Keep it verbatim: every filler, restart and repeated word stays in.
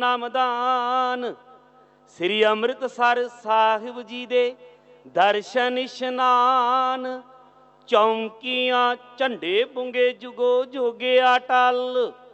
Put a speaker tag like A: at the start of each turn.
A: ਨਾਮਦਾਨ ਸ੍ਰੀ ਅੰਮ੍ਰਿਤਸਰ ਸਾਹਿਬ ਜੀ ਦੇ ਦਰਸ਼ਨ ਇਸ਼ਨਾਨ, ਚੌਂਕੀਆਂ ਝੰਡੇ ਪੁੰਗੇ ਜੁਗੋ ਜੋਗੇ ਅਟਲ।